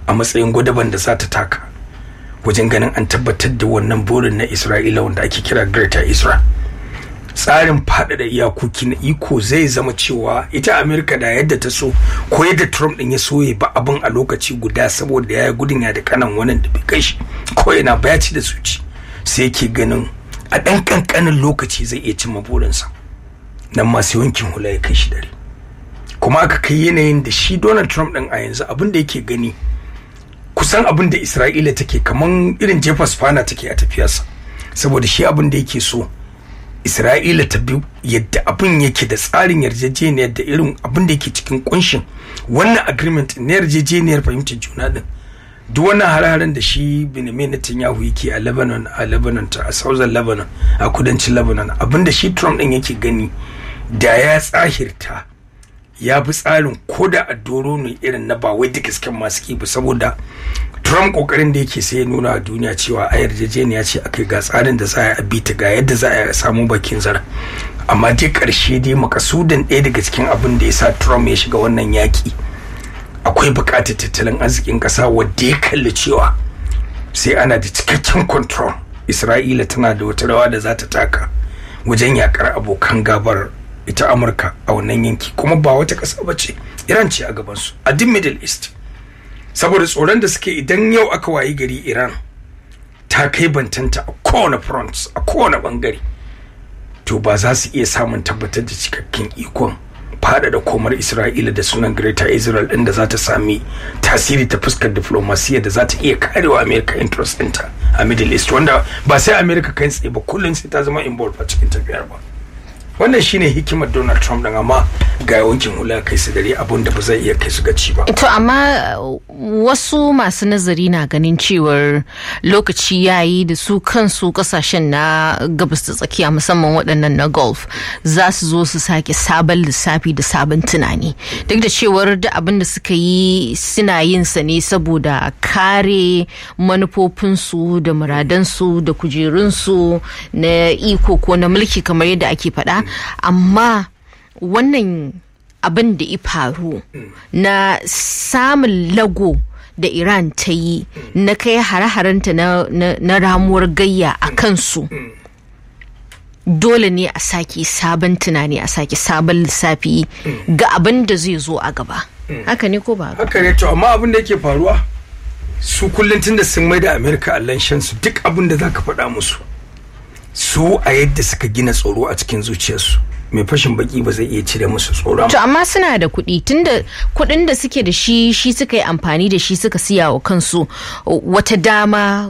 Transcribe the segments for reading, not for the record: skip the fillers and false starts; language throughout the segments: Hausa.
a matsayin gwadaban da za ta taka wajen ganin an tabbatar da wannan burin na Isra'ila wanda ake kira Greater Israel. Tsarin faɗaɗa iyakoki na iko zai zama cewa ita Amerika da yadda ta so ko yadda Trump ɗin ya soye ba abin a lokaci guda saboda ya yi gudun ya da kanan wannan da bai kai shi ko yana bayaci da suci sai yake ganin a ɗan ƙanƙanin lokaci zai iya cimma burinsa. Nan ma sai wankin hula ya kai shi dare. Kuma aka kai yanayin da shi Donald Trump ɗin a yanzu abin da yake gani kusan abin da Isra'ila take kaman irin jefa spana take a tafiyarsa, saboda shi abin da yake so Isra'ila ta bi yadda abin yake da tsarin yarjejeniyar da irin abin da yake cikin kunshin wannan agreement na yarjejeniyar fahimtar juna din. Duk wannan har-haren da shi Benjamin Netanyahu yake a Lebanon a Southern Lebanon a kudancin Lebanon, abin da shi Trump din yake gani da ya tsahirta ya bi tsarin koda a doro ne irin na ba wai da gasken masu kibi, saboda Trump kokarin da yake sai ya nuna a duniya cewa a yarjejeniya ce akai ga tsarin da za a bi ta ga yadda za a samu bakin zara. Amma dai karshe dai makasudin ɗaya daga cikin abin da ya sa Trump ya shiga wannan yaki akwai buƙatar tattalin arzikin ƙasa wadda ya kalli cewa sai ana da cikakken control. Isra'ila tana da wata rawa da za ta taka wajen yakar abokan gabar ita Amurka a wannan yanki, kuma ba wata ƙasa ba ce, Iran ce a gabansu a duk Middle East. Saboda tsoron da suke idan yau aka wayi gari Iran ta kai bantanta a kowane front a kowane bangare, to ba za su iya samun tabbatar da cikakken ikon fada da komar Isra'ila da sunan Greater Israel din da za ta sami tasiri ta fuskar diplomasiya da za ta iya karewa America interest ɗinta a Middle East, wanda ba sai America kai tsaye ba kullum sai ta zama involved a cikin tafiyar ba. Wannan shine hikimar Donald Trump din, amma ga wankin hula kai su dare abun da ba zai iya kai su gaci ba. To amma wasu masu nazari na ganin cewar lokaci yayi da su kansu kasashen na gabas da tsakiya musamman waɗannan na Gulf za su zo su sake sabon lissafi da sabon tunani, duk da cewar da abin da suka yi suna yin sa ne saboda kare manufofinsu da muradansu da kujerunsu na iko ko na mulki kamar yadda ake faɗa. Amma wannan abin da ya faru na samun lago da Iran ta yi na kai hare-harenta na ramuwar gayya a kansu, dole ne a sake sabon tunani, a sake sabon lissafi ga abin da zai zo a gaba. Haka ne ko ba haka ne? To amma abin da yake faruwa su kullum tun da sun mai da Amerika allan shansu, duk abin da za ka faɗa musu su a yadda suka gina tsoro a cikin zuciyarsu, mai fashin baki ba zai iya cire musu tsoro. To amma suna da kuɗi, tunda kuɗin da suke da shi suka yi amfani da shi suka siya wa kansu wata dama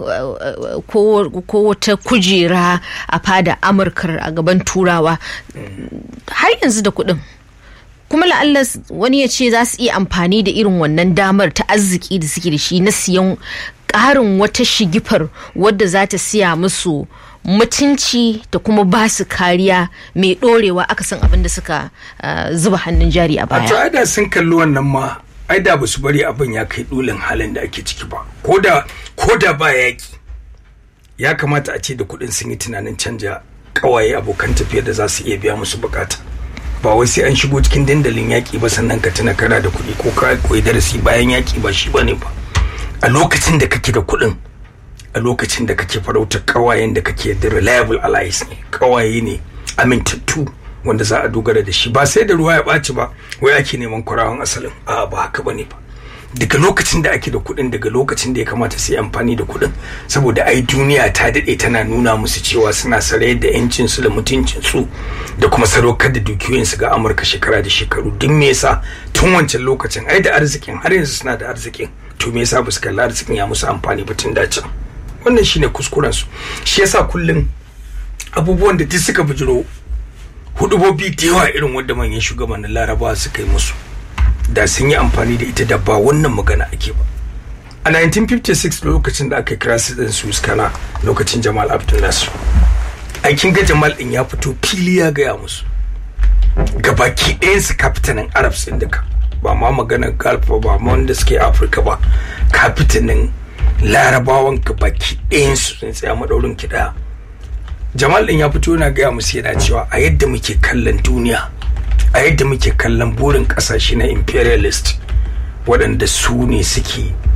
ko wata kujera a fada Amurka a gaban Turawa har yanzu da kuɗin. Kuma la'alla wani ya ce za su iya amfani da irin wannan damar ta arziki da suke da shi na siyan ƙarin wata shigifar wadda za ta siya musu mutunci da kuma ba su kariya mai ɗorewa aka san abin da suka zuba hannun jari a baya. A to ai da sun kalli wannan ma ai da ba su bari abin ya kai dulin halin da ake ciki ba. Ko da ba yaki ya kamata a ce da kuɗin sun yi tunanin canja kawaye abokan tafiya da za su iya biya musu bukata. Ba wai sai an shigo cikin dandalin yaki ba sannan ka tuna kana da kuɗi ko ka koyi darasi bayan yaki, ba shi bane ba. A lokacin da kake da kuɗin, a lokacin da kake farautar kawayen da kake da reliable allies ne, kawaye ne amintattu wanda za a dogara da shi, ba sai da ruwa ya ɓaci ba wai ake neman kwarawan asalin, a ba haka bane ba. Daga lokacin da ake da kuɗin, daga lokacin da ya kamata su yi amfani da kuɗin, saboda ai duniya ta daɗe tana nuna musu cewa suna sarayar da yancin su da mutuncin su da kuma sadaukar da dukiyoyinsu ga Amurka shekara da shekaru. Duk me yasa tun wancan lokacin ai da arzikin har yanzu suna da arzikin, to me yasa ba su kalli arzikin ya musu amfani ba tun da can? Wannan shine kuskuren su. Shi yasa kullum abubuwan da duk suka bijiro hudubobi da yawa irin wanda manyan shugabannin Larabawa suka yi musu, da sun yi amfani da ita da ba wannan magana ake ba. A 1956 lokacin da aka yi crisis din Suez Canal lokacin Jamal Abdel Nasser, aikin ga Jamal din ya fito fili ya gaya musu gabaki ɗayan su kafitanin Arabs din duka, ba ma maganar Gulf ba ma wanda suke Afirka ba, kafitanin Larabawan gabaki ɗayan su sun tsaya madaurin kiɗa. Jamal din ya fito yana gaya musu yana cewa a yadda muke kallon duniya, a yadda muke kallon burin kasashe na imperialist waɗanda su ne suke